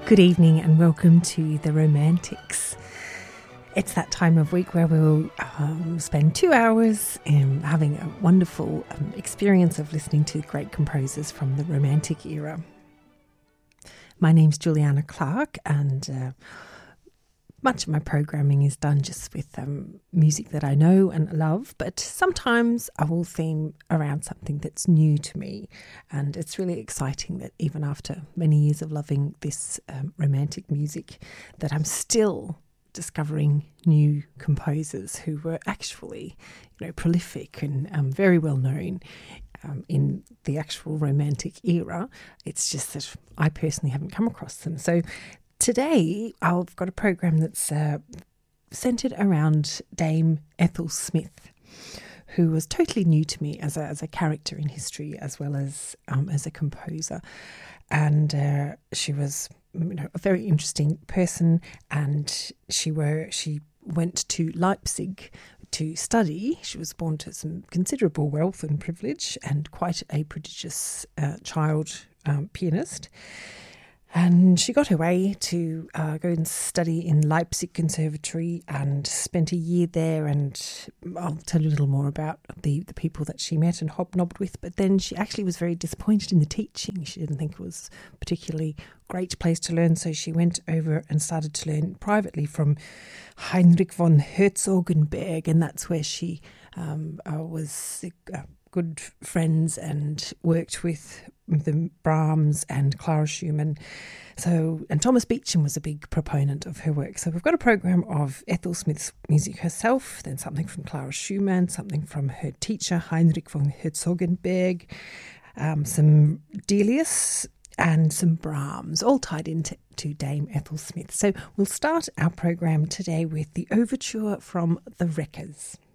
Good evening and welcome to The Romantics. It's that time of week where we'll spend 2 hours having a wonderful experience of listening to great composers from the Romantic era. My name's Juliana Clark, and much of my programming is done just with music that I know and love, but sometimes I will theme around something that's new to me, and it's really exciting that even after many years of loving this romantic music, that I'm still discovering new composers who were actually, prolific and very well known in the actual romantic era. It's just that I personally haven't come across them. So today, I've got a program that's centred around Dame Ethel Smith, who was totally new to me as a character in history as well as a composer. And she was a very interesting person, and she went to Leipzig to study. She was born to some considerable wealth and privilege and quite a prodigious child pianist. And she got her way to go and study in Leipzig Conservatory and spent a year there, and I'll tell you a little more about the people that she met and hobnobbed with. But then she actually was very disappointed in the teaching. She didn't think it was a particularly great place to learn, so she went over and started to learn privately from Heinrich von Herzogenberg, and that's where she was good friends and worked with the Brahms and Clara Schumann. And Thomas Beecham was a big proponent of her work. So we've got a program of Ethel Smith's music herself, then something from Clara Schumann, something from her teacher Heinrich von Herzogenberg, some Delius and some Brahms, all tied into Dame Ethel Smith. So we'll start our program today with the overture from The Wreckers.